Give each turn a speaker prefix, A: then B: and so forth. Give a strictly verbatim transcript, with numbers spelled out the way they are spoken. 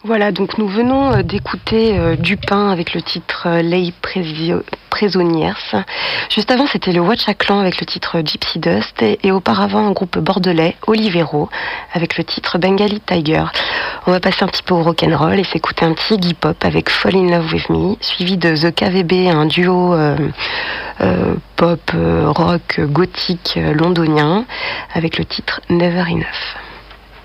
A: Voilà, donc nous venons euh, d'écouter euh, Dupin avec le titre euh, Lei Presio- Prisoniers. Juste avant, c'était le Watchaclan avec le titre Gypsy Dust et, et auparavant un groupe bordelais, Olivero, avec le titre Bengali Tiger. On va passer un petit peu au rock'n'roll et s'écouter un petit hip-hop avec Fall in Love with Me, suivi de The K V B, un duo euh, euh, pop, euh, rock, gothique euh, londonien, avec le titre Never Enough.